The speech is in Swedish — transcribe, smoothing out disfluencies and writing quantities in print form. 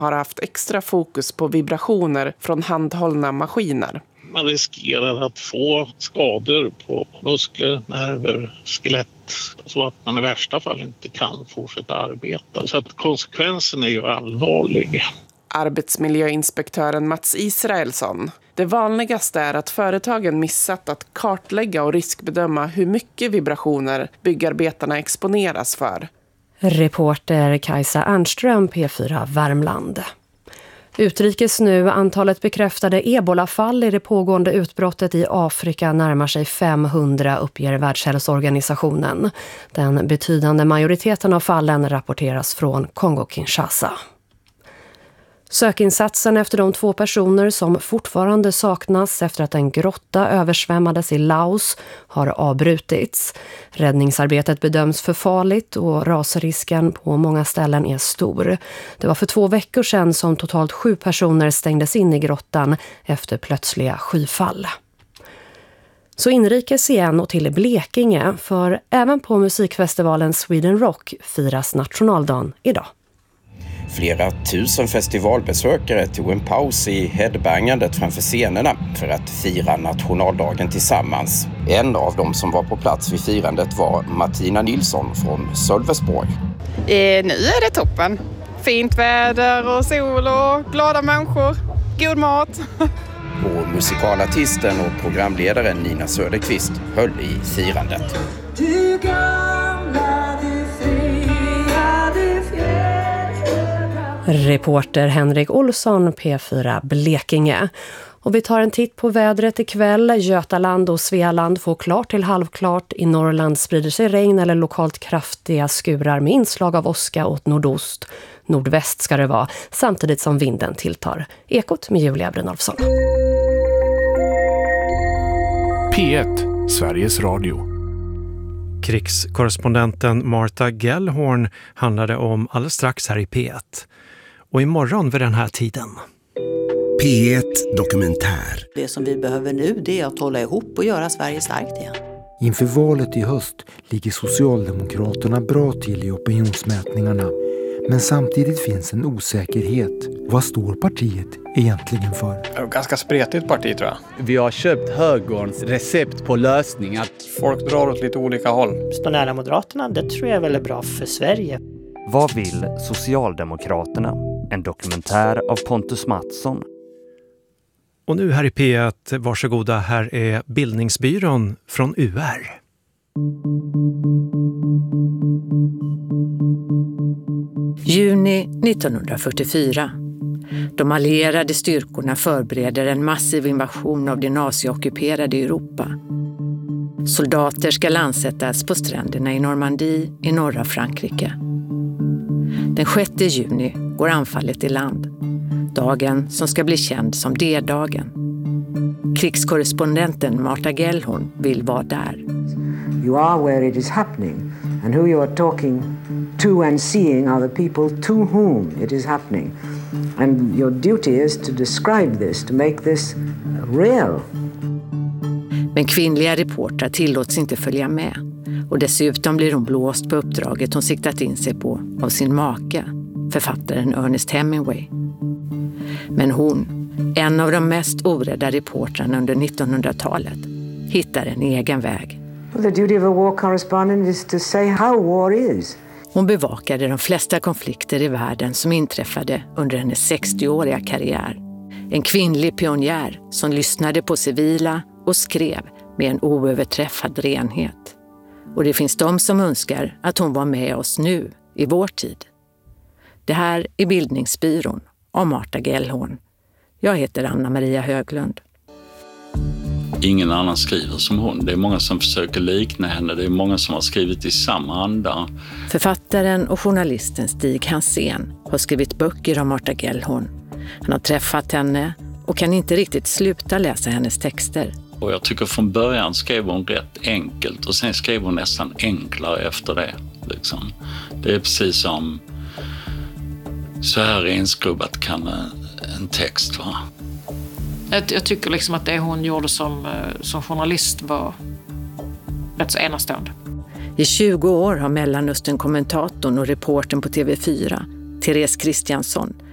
har haft extra fokus på vibrationer från handhållna maskiner. Man riskerar att få skador på muskler, nerver, skelett så att man i värsta fall inte kan fortsätta arbeta. Så att konsekvensen är ju allvarlig. Arbetsmiljöinspektören Mats Israelsson. Det vanligaste är att företagen missat att kartlägga och riskbedöma hur mycket vibrationer byggarbetarna exponeras för. Reporter Kajsa Ernström, P4 Värmland. Utrikes nu, antalet bekräftade ebolafall i det pågående utbrottet i Afrika närmar sig 500, uppger Världshälsoorganisationen. Den betydande majoriteten av fallen rapporteras från Kongo-Kinshasa. Sökinsatsen efter de 2 personer som fortfarande saknas efter att en grotta översvämmades i Laos har avbrutits. Räddningsarbetet bedöms för farligt och rasrisken på många ställen är stor. Det var för 2 veckor sedan som totalt 7 personer stängdes in i grottan efter plötsliga skyfall. Så inrikes igen och till Blekinge, för även på musikfestivalen Sweden Rock firas nationaldagen idag. Flera tusen festivalbesökare tog en paus i headbangandet framför scenerna för att fira nationaldagen tillsammans. En av dem som var på plats vid firandet var Martina Nilsson från Sölvesborg. Nu är det toppen. Fint väder och sol och glada människor. God mat. Och musikalartisten och programledaren Nina Söderqvist höll i firandet. Reporter Henrik Olsson, P4 Blekinge. Och vi tar en titt på vädret ikväll. Götaland och Svealand får klart till halvklart. I Norrland sprider sig regn eller lokalt kraftiga skurar med inslag av åska åt nordost. Nordväst ska det vara, samtidigt som vinden tilltar. Ekot med Julia Brynolfsson. P1, Sveriges Radio. Krigskorrespondenten Martha Gellhorn handlade om alldeles strax här i P1. Och imorgon vid den här tiden. P1 Dokumentär. Det som vi behöver nu, det är att hålla ihop och göra Sverige starkt igen. Inför valet i höst ligger Socialdemokraterna bra till i opinionsmätningarna. Men samtidigt finns en osäkerhet. Vad står partiet egentligen för? Ganska spretigt parti, tror jag. Vi har köpt högerns recept på lösningar. Folk drar åt lite olika håll. Stå nära Moderaterna, det tror jag är väldigt bra för Sverige. Vad vill Socialdemokraterna? En dokumentär av Pontus Mattsson. Och nu här i P1, varsågoda, här är Bildningsbyrån från UR. Juni 1944. De allierade styrkorna förbereder en massiv invasion av det naziockuperade Europa. Soldater ska landsättas på stränderna i Normandie i norra Frankrike. Den 6 juni går anfallet i land. Dagen som ska bli känd som D-dagen. Krigskorrespondenten Martha Gellhorn vill vara där. You are where it is happening, and who you are talking to and seeing are the people to whom it is happening. And your duty is to describe this, to make this real. Men kvinnliga reportrar tillåts inte följa med. Och dessutom blir hon blåst på uppdraget hon siktat in sig på av sin make, författaren Ernest Hemingway. Men hon, en av de mest orädda reportrarna under 1900-talet, hittar en egen väg. Well, the duty of a war correspondent is to say how war is. Hon bevakade de flesta konflikter i världen som inträffade under hennes 60-åriga karriär. En kvinnlig pionjär som lyssnade på civila och skrev med en oöverträffad renhet. Och det finns de som önskar att hon var med oss nu, i vår tid. Det här är Bildningsbyrån av Martha Gellhorn. Jag heter Anna-Maria Höglund. Ingen annan skriver som hon. Det är många som försöker likna henne. Det är många som har skrivit i samma anda. Författaren och journalisten Stig Hansén har skrivit böcker om Martha Gellhorn. Han har träffat henne och kan inte riktigt sluta läsa hennes texter. Och jag tycker från början skrev hon rätt enkelt och sen skrev hon nästan enklare efter det. Liksom. Det är precis som så här inskrubbat kan en text vara. Jag tycker liksom att det hon gjorde som journalist var rätt så enastående. I 20 år har Mellanöstern-kommentatorn och reportern på TV4, Therese Kristiansson,